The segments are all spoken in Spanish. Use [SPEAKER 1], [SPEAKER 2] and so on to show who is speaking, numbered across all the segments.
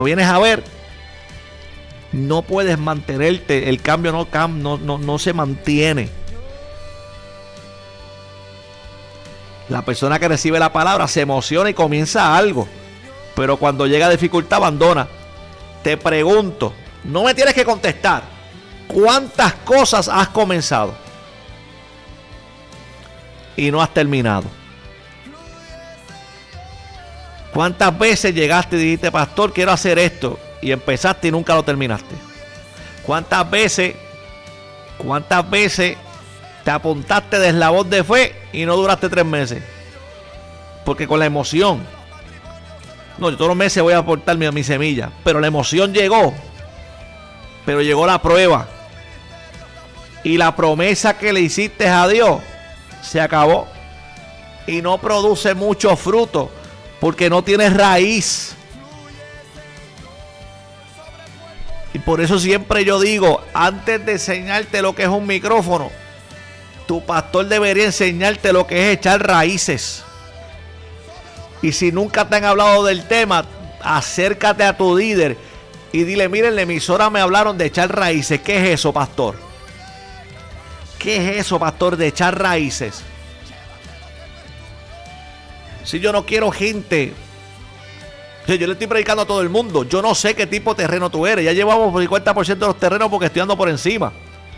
[SPEAKER 1] vienes a ver, no puedes mantenerte, el cambio no se mantiene. La persona que recibe la palabra se emociona y comienza algo, pero cuando llega dificultad abandona. Te pregunto, no me tienes que contestar, ¿cuántas cosas has comenzado y no has terminado? ¿Cuántas veces llegaste y dijiste, pastor, quiero hacer esto, y empezaste y nunca lo terminaste? ¿Cuántas veces te apuntaste de eslabón de fe y no duraste 3 meses? Porque con la emoción, no, yo todos los meses voy a aportar mi semilla, pero la emoción llegó, pero llegó la prueba, y la promesa que le hiciste a Dios se acabó y no produce mucho fruto porque no tienes raíz. Y por eso siempre yo digo, antes de enseñarte lo que es un micrófono, tu pastor debería enseñarte lo que es echar raíces. Y si nunca te han hablado del tema, acércate a tu líder y dile, miren, en la emisora me hablaron de echar raíces. ¿Qué es eso, pastor? ¿Qué es eso, pastor, de echar raíces? Si yo no quiero gente, yo le estoy predicando a todo el mundo, yo no sé qué tipo de terreno tú eres. Ya llevamos el 50% de los terrenos porque estoy andando por encima.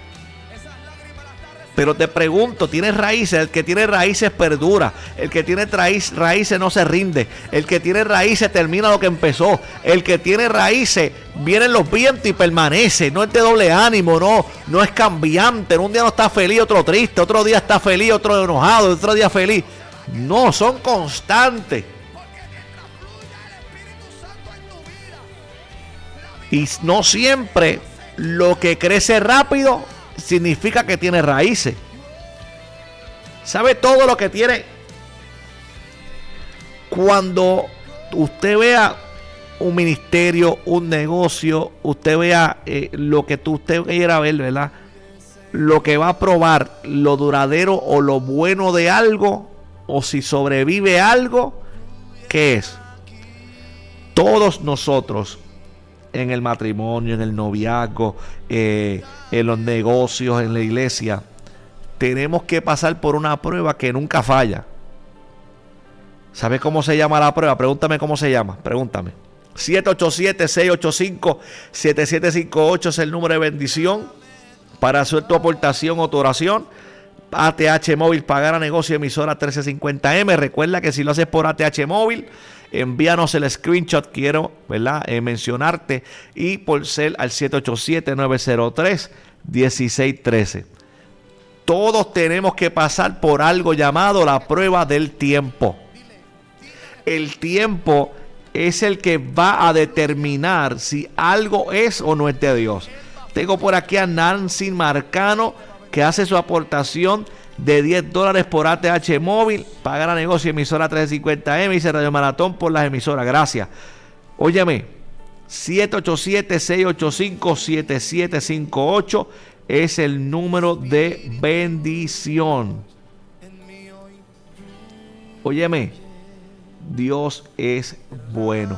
[SPEAKER 1] Pero te pregunto, ¿tienes raíces? El que tiene raíces perdura. El que tiene raíces no se rinde. El que tiene raíces termina lo que empezó. El que tiene raíces, vienen los vientos y permanece. No es de doble ánimo, no es cambiante. Un día no está feliz, otro triste. Otro día está feliz, otro enojado, otro día feliz. No, son constantes. Y no siempre lo que crece rápido significa que tiene raíces. ¿Sabe todo lo que tiene? Cuando usted vea un ministerio, un negocio, usted vea lo que usted quiera ver, ¿verdad? Lo que va a probar, lo duradero o lo bueno de algo, o si sobrevive algo, ¿qué es? Todos nosotros, en el matrimonio, en el noviazgo, en los negocios, en la iglesia, tenemos que pasar por una prueba que nunca falla. ¿Sabes cómo se llama la prueba? Pregúntame cómo se llama, pregúntame. 787-685-7758 es el número de bendición para hacer tu aportación o tu oración. ATH Móvil, pagar a negocio, emisora 1350M. Recuerda que si lo haces por ATH Móvil, envíanos el screenshot, quiero, ¿verdad? Mencionarte, y por cel al 787-903-1613. Todos tenemos que pasar por algo llamado la prueba del tiempo. El tiempo es el que va a determinar si algo es o no es de Dios. Tengo por aquí a Nancy Marcano, que hace su aportación de $10 por ATH Móvil, pagar a negocio, emisora 350M, dice Radio Maratón por las emisoras. Gracias. Óyeme, 787-685-7758 es el número de bendición. Óyeme, Dios es bueno.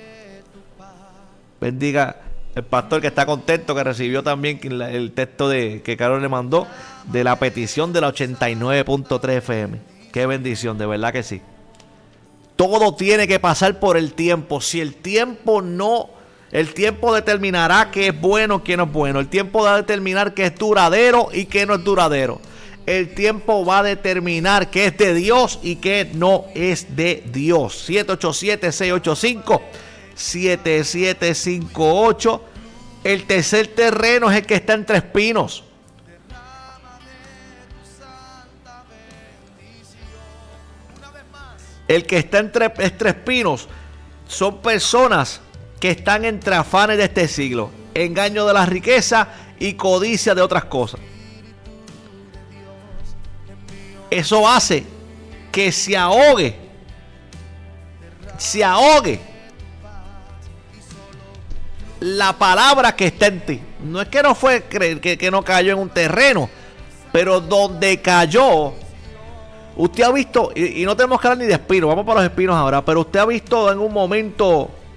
[SPEAKER 1] Bendiga el pastor, que está contento, que recibió también el texto que Carol le mandó de la petición de la 89.3 FM. Qué bendición, de verdad que sí. Todo tiene que pasar por el tiempo. Si el tiempo determinará qué es bueno, qué no es bueno. El tiempo va a determinar qué es duradero y qué no es duradero. El tiempo va a determinar qué es de Dios y qué no es de Dios. 787-685-7758. El tercer terreno es el que está entre espinos. El que está entre espinos son personas que están entre afanes de este siglo, engaño de la riqueza y codicia de otras cosas. Eso hace que se ahogue la palabra que está en ti. No es que no fue que no cayó en un terreno, pero donde cayó, usted ha visto, y no tenemos que hablar ni de espinos, vamos para los espinos ahora, pero usted ha visto en un momento